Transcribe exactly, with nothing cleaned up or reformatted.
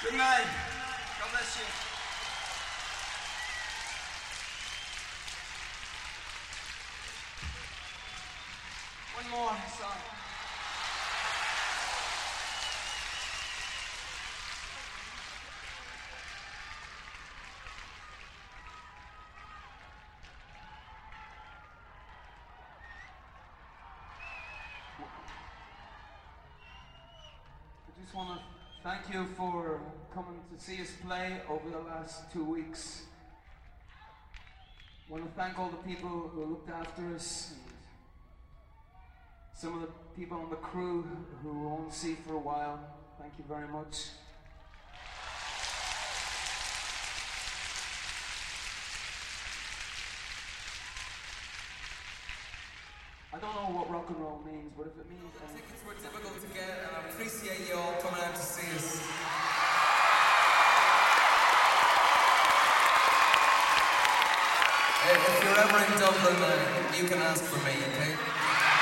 Good night. God bless you. One more song. I just want to thank you for coming to see us play over the last two weeks. I want to thank all the people who looked after us, and some of the people on the crew who we won't see for a while. Thank you very much. I don't know what rock and roll means, but if it means anything. Tickets were difficult to get, and I appreciate you all coming out to see us. If you're ever in Dublin, uh, you can ask for me, okay?